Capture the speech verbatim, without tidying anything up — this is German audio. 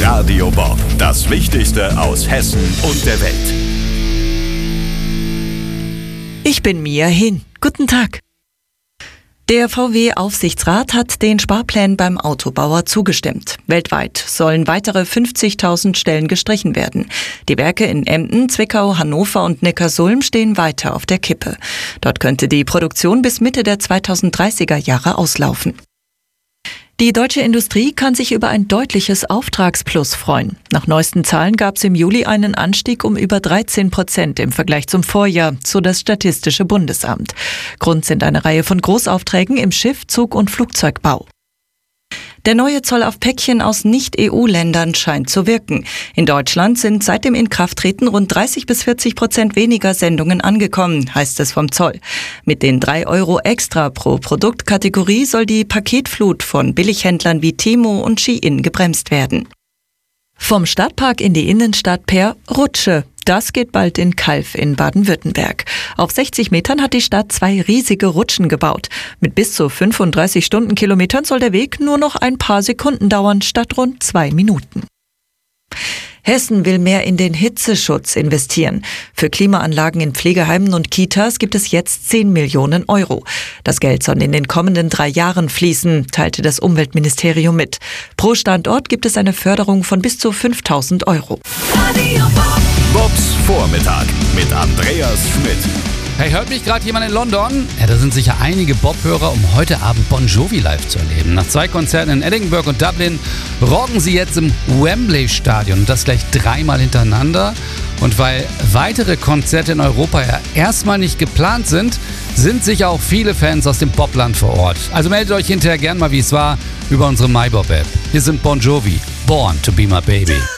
Radio Bob, das Wichtigste aus Hessen und der Welt. Ich bin Mia Hin. Guten Tag. Der V W-Aufsichtsrat hat den Sparplänen beim Autobauer zugestimmt. Weltweit sollen weitere fünfzigtausend Stellen gestrichen werden. Die Werke in Emden, Zwickau, Hannover und Neckarsulm stehen weiter auf der Kippe. Dort könnte die Produktion bis Mitte der zweitausenddreißiger Jahre auslaufen. Die deutsche Industrie kann sich über ein deutliches Auftragsplus freuen. Nach neuesten Zahlen gab es im Juli einen Anstieg um über dreizehn Prozent im Vergleich zum Vorjahr, so das Statistische Bundesamt. Grund sind eine Reihe von Großaufträgen im Schiff-, Zug- und Flugzeugbau. Der neue Zoll auf Päckchen aus Nicht-E U-Ländern scheint zu wirken. In Deutschland sind seit dem Inkrafttreten rund dreißig bis vierzig Prozent weniger Sendungen angekommen, heißt es vom Zoll. Mit den drei Euro extra pro Produktkategorie soll die Paketflut von Billighändlern wie Temu und Shein gebremst werden. Vom Stadtpark in die Innenstadt per Rutsche. Das geht bald in Calw in Baden-Württemberg. Auf sechzig Metern hat die Stadt zwei riesige Rutschen gebaut. Mit bis zu fünfunddreißig Stundenkilometern soll der Weg nur noch ein paar Sekunden dauern, statt rund zwei Minuten. Hessen will mehr in den Hitzeschutz investieren. Für Klimaanlagen in Pflegeheimen und Kitas gibt es jetzt zehn Millionen Euro. Das Geld soll in den kommenden drei Jahren fließen, teilte das Umweltministerium mit. Pro Standort gibt es eine Förderung von bis zu fünftausend Euro. Bobs Vormittag mit Andreas Schmidt. Hey, hört mich gerade jemand in London? Ja, da sind sicher einige Bob-Hörer, um heute Abend Bon Jovi live zu erleben. Nach zwei Konzerten in Edinburgh und Dublin rocken sie jetzt im Wembley-Stadion. Und das gleich dreimal hintereinander. Und weil weitere Konzerte in Europa ja erstmal nicht geplant sind, sind sicher auch viele Fans aus dem Bobland vor Ort. Also meldet euch hinterher gern mal, wie es war, über unsere MyBob-App. Hier sind Bon Jovi, Born to be my baby.